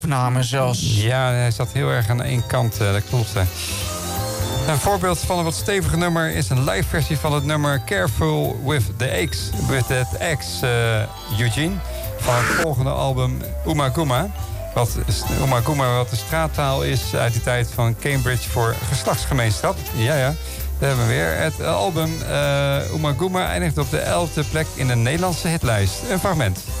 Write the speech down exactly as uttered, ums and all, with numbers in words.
opname zelfs. Ja, hij zat heel erg aan één kant, uh, dat klopt. Uh. Een voorbeeld van een wat steviger nummer is een live versie van het nummer Careful with the X, with that X, uh, Eugene, van het volgende album Uma Guma. Wat Uma Guma, wat de straattaal is uit die tijd van Cambridge voor geslachtsgemeenschap. Ja, ja. Daar hebben we weer. Het album uh, Uma Guma eindigt op de elfde plek in de Nederlandse hitlijst. Een fragment.